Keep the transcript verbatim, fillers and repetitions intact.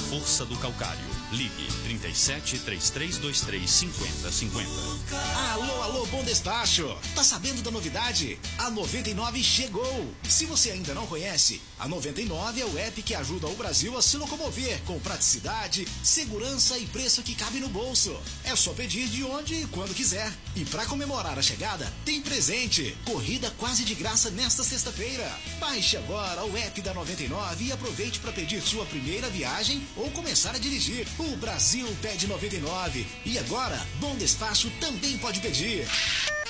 força do calcário. Ligue trinta e sete, três três dois três, cinquenta cinquenta. Alô, alô, Bom Despacho! Tá sabendo da novidade? A noventa e nove chegou! Se você ainda não conhece, a noventa e nove é o app que ajuda o Brasil a se locomover com praticidade, segurança e preço que cabe no bolso. É só pedir de onde e quando quiser. E para comemorar a chegada, tem presente. Corrida quase de graça nesta sexta-feira. Baixe agora o app da noventa e nove e aproveite para pedir sua primeira viagem ou começar a dirigir. O Brasil pede noventa e nove. E agora, Bom Despacho também pode pedir.